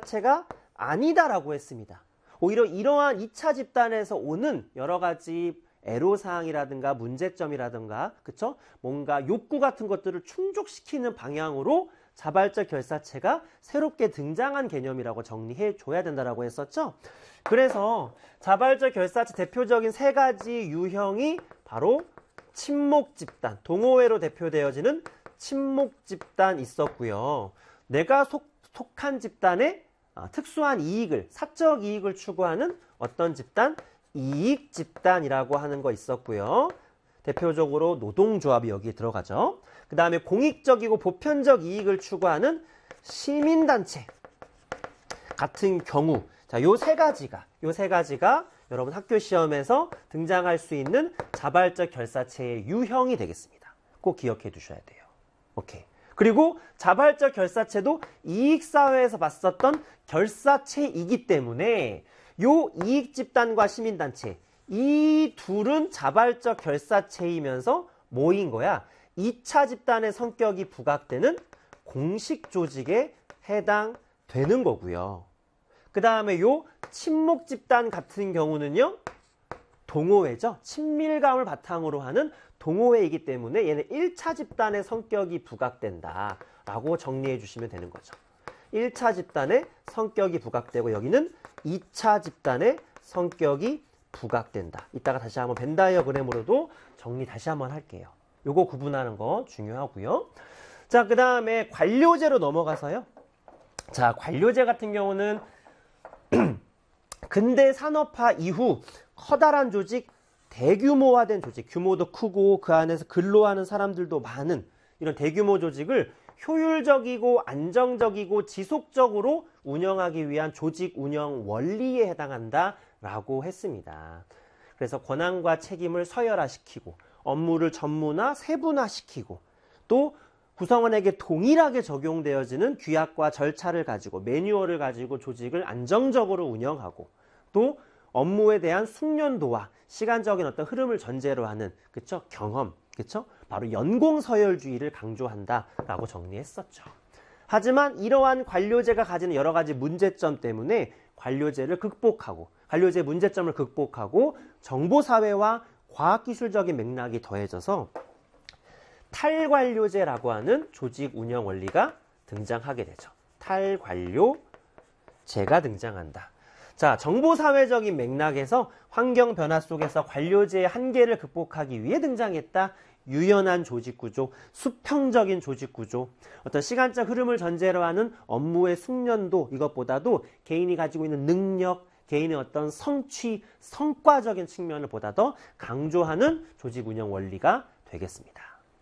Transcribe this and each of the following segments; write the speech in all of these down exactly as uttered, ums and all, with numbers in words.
결사체가 아니다라고 했습니다. 오히려 이러한 이 차 집단에서 오는 여러 가지 애로사항이라든가 문제점이라든가 그쵸? 뭔가 욕구 같은 것들을 충족시키는 방향으로 자발적 결사체가 새롭게 등장한 개념이라고 정리해 줘야 된다라고 했었죠. 그래서 자발적 결사체 대표적인 세 가지 유형이 바로 친목 집단, 동호회로 대표되어지는 친목 집단 있었고요. 내가 속, 속한 집단의 특수한 이익을, 사적 이익을 추구하는 어떤 집단? 이익 집단이라고 하는 거 있었고요. 대표적으로 노동조합이 여기에 들어가죠. 그 다음에 공익적이고 보편적 이익을 추구하는 시민단체 같은 경우, 자, 요 세 가지가, 요 세 가지가 여러분 학교 시험에서 등장할 수 있는 자발적 결사체의 유형이 되겠습니다. 꼭 기억해 두셔야 돼요. 오케이. 그리고 자발적 결사체도 이익사회에서 봤었던 결사체이기 때문에 요 이익집단과 시민단체, 이 둘은 자발적 결사체이면서 뭐인 거야? 이 차 집단의 성격이 부각되는 공식조직에 해당되는 거고요. 그 다음에 요 친목 집단 같은 경우는요, 동호회죠. 친밀감을 바탕으로 하는 동호회이기 때문에 얘는 일 차 집단의 성격이 부각된다라고 정리해 주시면 되는 거죠. 일 차 집단의 성격이 부각되고 여기는 이 차 집단의 성격이 부각된다. 이따가 다시 한번 벤 다이어그램으로도 정리 다시 한번 할게요. 요거 구분하는 거 중요하고요. 자, 그 다음에 관료제로 넘어가서요. 자, 관료제 같은 경우는 근대 산업화 이후 커다란 조직, 대규모화된 조직, 규모도 크고 그 안에서 근로하는 사람들도 많은 이런 대규모 조직을 효율적이고 안정적이고 지속적으로 운영하기 위한 조직 운영 원리에 해당한다라고 했습니다. 그래서 권한과 책임을 서열화시키고 업무를 전문화, 세분화시키고 또 구성원에게 동일하게 적용되어지는 규약과 절차를 가지고 매뉴얼을 가지고 조직을 안정적으로 운영하고 또 업무에 대한 숙련도와 시간적인 어떤 흐름을 전제로 하는 그쵸? 경험, 그쵸? 바로 연공서열주의를 강조한다라고 정리했었죠. 하지만 이러한 관료제가 가지는 여러 가지 문제점 때문에 관료제를 극복하고 관료제의 문제점을 극복하고 정보사회와 과학기술적인 맥락이 더해져서 탈관료제라고 하는 조직 운영 원리가 등장하게 되죠. 탈관료제가 등장한다. 자, 정보사회적인 맥락에서 환경 변화 속에서 관료제의 한계를 극복하기 위해 등장했다. 유연한 조직구조, 수평적인 조직구조, 어떤 시간적 흐름을 전제로 하는 업무의 숙련도, 이것보다도 개인이 가지고 있는 능력, 개인의 어떤 성취, 성과적인 측면을 보다 더 강조하는 조직 운영 원리가 되겠습니다.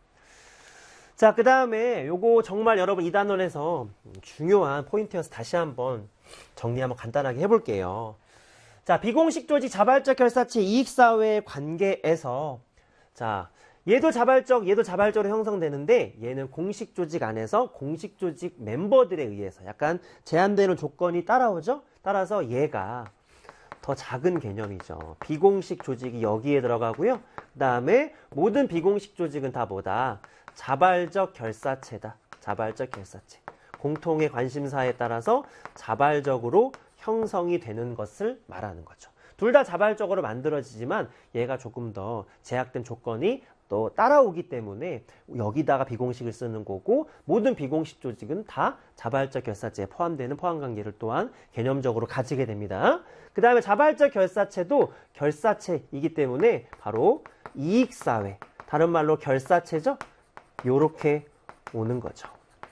자, 그 다음에 요거 정말 여러분 이 단원에서 중요한 포인트여서 다시 한번 정리 한번 간단하게 해볼게요. 자, 비공식 조직 자발적 결사체 이익사회의 관계에서 자, 얘도 자발적, 얘도 자발적으로 형성되는데 얘는 공식 조직 안에서 공식 조직 멤버들에 의해서 약간 제한되는 조건이 따라오죠? 따라서 얘가 더 작은 개념이죠. 비공식 조직이 여기에 들어가고요. 그 다음에 모든 비공식 조직은 다 뭐다? 자발적 결사체다. 자발적 결사체. 공통의 관심사에 따라서 자발적으로 형성이 되는 것을 말하는 거죠. 둘 다 자발적으로 만들어지지만 얘가 조금 더 제약된 조건이 또 따라오기 때문에 여기다가 비공식을 쓰는 거고 모든 비공식 조직은 다 자발적 결사체에 포함되는 포함관계를 또한 개념적으로 가지게 됩니다. 그 다음에 자발적 결사체도 결사체이기 때문에 바로 이익사회, 다른 말로 결사체죠? 요렇게 오는 거죠.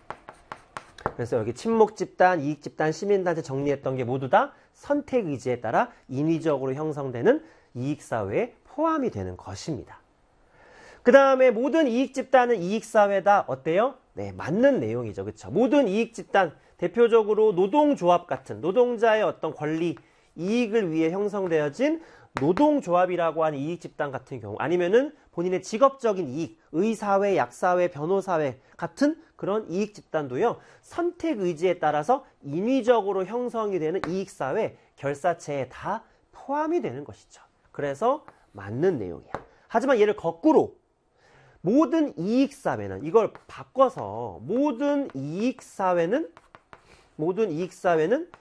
그래서 여기 친목집단, 이익집단, 시민단체 정리했던 게 모두 다 선택의지에 따라 인위적으로 형성되는 이익사회에 포함이 되는 것입니다. 그 다음에 모든 이익집단은 이익사회다. 어때요? 네, 맞는 내용이죠. 그렇죠? 모든 이익집단, 대표적으로 노동조합 같은 노동자의 어떤 권리, 이익을 위해 형성되어진 노동조합이라고 하는 이익집단 같은 경우 아니면은 본인의 직업적인 이익, 의사회, 약사회, 변호사회 같은 그런 이익집단도요. 선택의지에 따라서 인위적으로 형성이 되는 이익사회, 결사체에 다 포함이 되는 것이죠. 그래서 맞는 내용이야. 하지만 얘를 거꾸로 모든 이익사회는 이걸 바꿔서 모든 이익사회는 모든 이익사회는